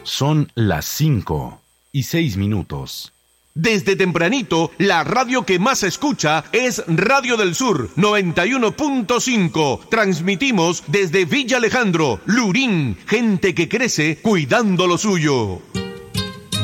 Son las 5:06. Desde tempranito, la radio que más se escucha es Radio del Sur 91.5. Transmitimos desde Villa Alejandro, Lurín, gente que crece cuidando lo suyo.